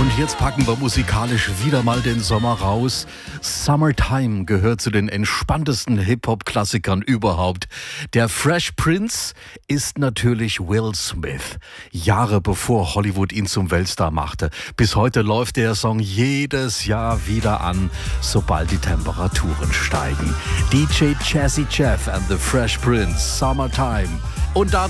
Und jetzt packen wir musikalisch wieder mal den Sommer raus. Summertime gehört zu den entspanntesten Hip-Hop-Klassikern überhaupt. Der Fresh Prince ist natürlich Will Smith. Jahre bevor Hollywood ihn zum Weltstar machte. Bis heute läuft der Song jedes Jahr wieder an, sobald die Temperaturen steigen. DJ Jazzy Jeff and the Fresh Prince, Summertime. Und dazu